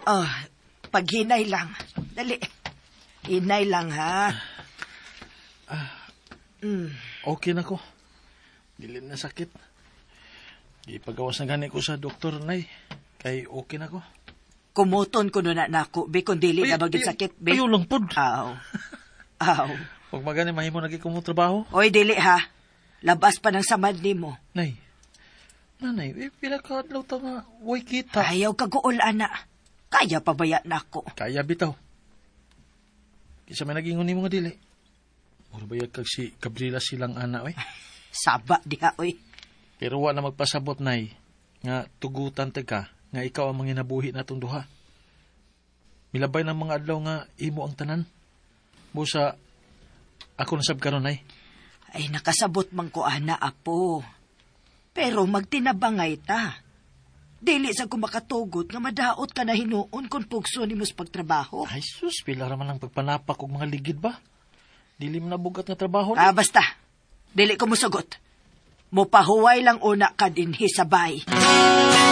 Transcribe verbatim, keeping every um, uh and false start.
Oh, paghinay lang. Dali. Hinay lang, ha? Mm. Okay na ko. Dili na sakit. Ipagawas na gani ko sa doktor, nay. Kay okay na ko. Kumuton ko na nako, be, kung dili na bagit sakit, be. Ayaw lang pod. Aw. Aw. Huwag magani, mahimo nagi ko mo trabaho. Oy, dili, ha? Labas pa ng samad ni mo. Nay, nanay, eh, pila ka adlaw ta nga, way kita. Ayaw kaguol, ana. Kaya pabaya na ako. Kaya bitaw. Kisa may nagingon ni mga dili. Mura bayag kag si Gabriela silang ana, oy. Saba diha, oy. Pero wala magpasabot, nay, nga tugutan te ka, nga ikaw ang manginabuhi na itong duha. Milabay ng mga adlaw nga imo ang tanan. Busa, ako nasab karon, nay. Ay, nakasabot man ko, ana, apo. Pero magtinabangay ta. Dili sa kumakatugot nga madaot ka na hinuon kung pugso ni mos pagtrabaho. Ay, sus, pila raman ang pagpanapak og mga ligid ba? Dili mo nabugat nga trabaho. Ah, basta. Dili ko musugot. Mupahuway lang una ka din hisabay.